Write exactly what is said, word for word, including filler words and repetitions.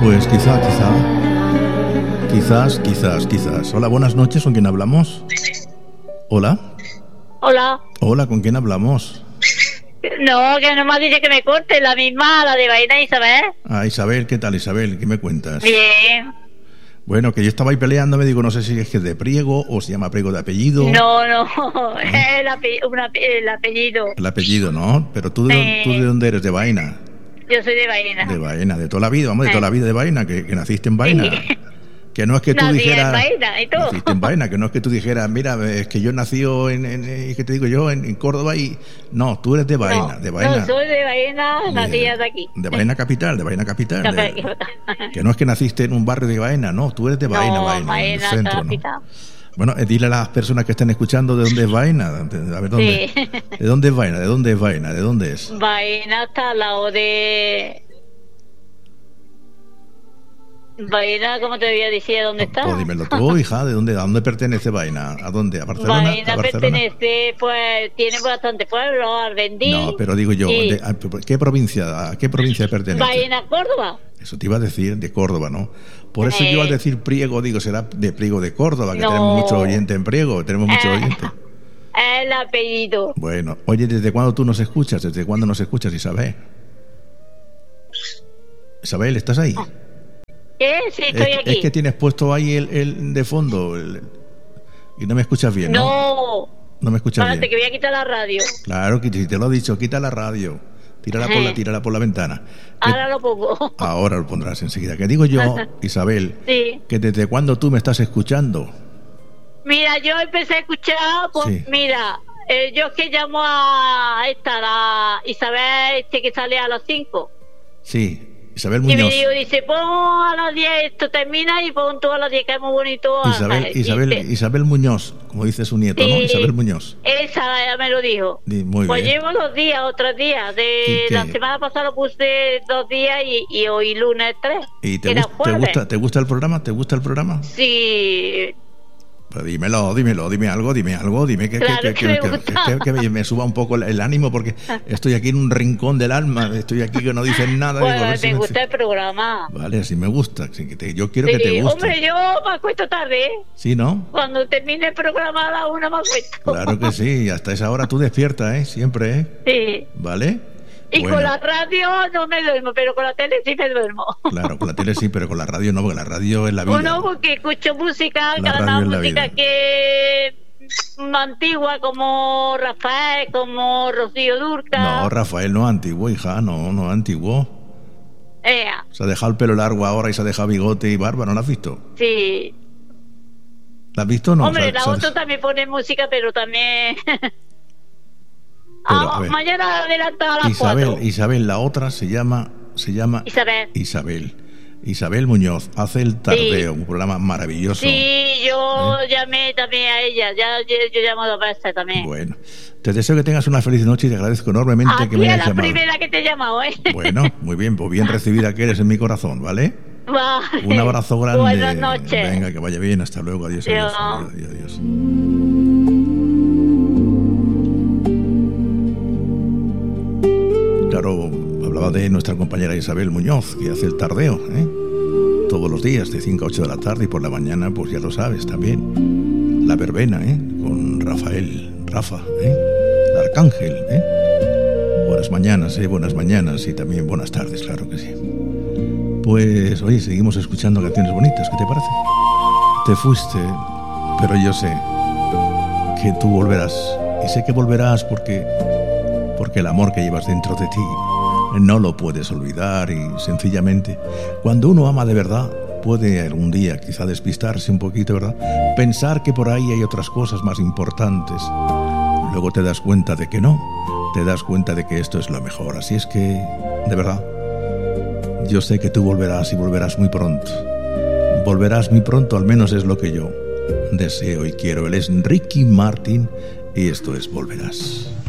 Pues quizá, quizá. Quizás, quizás, quizás. Hola, buenas noches. ¿Con quién hablamos? Hola. Hola. Hola, ¿con quién hablamos? No, que no me dice que me corte, la misma, la de Vaina Isabel. Ah, Isabel, ¿qué tal, Isabel? ¿Qué me cuentas? Bien. Bueno, que yo estaba ahí peleando, me digo, no sé si es que es de Priego o se llama Priego de apellido. No, no, ¿Eh? el, ape- una, el apellido. El apellido, ¿no? Pero tú de, Sí. ¿tú de dónde eres? ¿De Vaina? Yo soy de Vaina. De Vaina, de toda la vida, vamos, de toda la vida de Vaina, que, que naciste en Vaina. Sí. Que no es que tú Nací dijeras... en Vaina, ¿y tú? Naciste en Vaina, que no es que tú dijeras, mira, es que yo nací en, en, en ¿qué te digo yo? En, en Córdoba y... No, tú eres de Vaina, no, de Vaina. No, soy de Vaina, de, nací de aquí. De Vaina capital, de Vaina capital. No, de, pero- que no es que naciste en un barrio de Vaina, no, tú eres de Vaina, No, Vaina, Vaina, en el centro, capital. ¿no? Bueno, eh, dile a las personas que estén escuchando de dónde es Vaina, de- a ver dónde. Sí. ¿De dónde es Vaina? ¿De dónde es Vaina? ¿De dónde es? Vaina está al lado de... Vaina, ¿cómo te voy a decir dónde está? Pues dímelo tú, hija, ¿de dónde, a dónde pertenece Vaina? ¿A dónde? ¿A Barcelona? Vaina ¿A Barcelona? pertenece, pues, tiene bastante pueblo, Arvendí. No, pero digo yo, y de- ¿a qué provincia, a qué provincia pertenece? Vaina, Córdoba. Eso te iba a decir, de Córdoba, ¿no? Por eso Eh. yo al decir Priego, digo, será de Priego de Córdoba, que No. tenemos mucho oyente en Priego, tenemos mucho Eh. oyente. El apellido. Bueno, oye, ¿desde cuándo tú nos escuchas? ¿Desde cuándo nos escuchas, Isabel? Isabel, ¿estás ahí? ¿Qué? Sí, Es, estoy que- aquí. es que tienes puesto ahí el, el de fondo el- y no me escuchas bien, ¿no? No. No me escuchas Espérate, que bien. voy a quitar la radio. Claro, que si te lo he dicho, quita la radio. Tírala por la, Ajá. tírala por la ventana. Que- Ahora lo pongo. ahora lo pondrás enseguida. Que digo yo, Isabel, Sí. que desde cuándo tú me estás escuchando. Mira, yo empecé a escuchar, pues, Sí. mira, eh, yo es que llamo a esta, la Isabel, este que sale a las cinco. Sí, Isabel Y me Muñoz. digo, dice, pon a las diez, esto termina y pon tú a las diez, que es muy bonito. Isabel, Ángel. Isabel, Dice, Isabel Muñoz, como dice su nieto, ¿no? Sí. Isabel Muñoz. esa ella me lo dijo. Di- Muy Pues bien. llevo dos días o tres días. De ¿Y qué? la semana pasada lo puse dos días y, y hoy lunes tres. ¿Y te, Era gust- te jueves. gusta, te gusta el programa? ¿Te gusta el programa? Sí. Pues dímelo, dímelo, dime algo, dime algo, dime que, que- Claro que, que que- me que- gusta. que- que me, me suba un poco el, el ánimo porque estoy aquí en un rincón del alma, estoy aquí que no dicen nada. digo, a ver Pues si me me- gusta el programa. Vale, así me gusta, sí, que te- yo quiero que Sí, te guste. hombre, yo me acuesto tarde, ¿eh? ¿Sí, no? Cuando termine el programa a la una me acuesto. Claro que sí, hasta esa hora tú despiertas, ¿eh? Siempre, ¿eh? Sí. ¿Vale? Y Bueno, con la radio no me duermo, pero con la tele sí me duermo. claro, con la tele sí, pero con la radio no, porque la radio es la vida. Uno porque escucho música, La cada radio es la música vida. que mm, antigua como Rafael, como Rocío Durca. No, Rafael no es antiguo, hija, no, no es antiguo. Ea, Se ha dejado el pelo largo ahora y se ha dejado bigote y barba, ¿no la has visto? sí. ¿La has visto o no? Hombre, Se ha- la se ha otra dej- también pone música, pero también... Pero, Ah, a ver. mañana adelanta a las Isabel, cuatro. Isabel, la otra se llama, se llama Isabel. Isabel. Isabel Muñoz hace el tardeo, un programa maravilloso. Sí, yo ¿Eh? llamé también a ella, ya yo, yo llamo dos veces también. Bueno, te deseo que tengas una feliz noche y te agradezco enormemente A que ti me es hayas la llamado. primera que te he llamado, ¿eh? Bueno, muy bien, pues bien recibida que eres en mi corazón, ¿vale? Vale. Un abrazo grande. Buenas noches. Venga, que vaya bien, hasta luego, adiós, adiós, Adiós. adiós, adiós. Claro, hablaba de nuestra compañera Isabel Muñoz, que hace el tardeo, ¿eh? Todos los días, de cinco a ocho de la tarde, y por la mañana, pues ya lo sabes también. La verbena, ¿eh? Con Rafael, Rafa, ¿eh? El arcángel, ¿eh? Buenas mañanas, ¿eh? Buenas mañanas y también buenas tardes, claro que sí. Pues, oye, seguimos escuchando canciones bonitas, ¿qué te parece? Te fuiste, pero yo sé que tú volverás. Y sé que volverás porque, porque el amor que llevas dentro de ti no lo puedes olvidar y sencillamente, cuando uno ama de verdad, puede algún día quizá despistarse un poquito, ¿verdad? Pensar que por ahí hay otras cosas más importantes. Luego te das cuenta de que no, te das cuenta de que esto es lo mejor. Así es que, de verdad, yo sé que tú volverás y volverás muy pronto. Volverás muy pronto, al menos es lo que yo deseo y quiero. Él es Ricky Martin y esto es Volverás.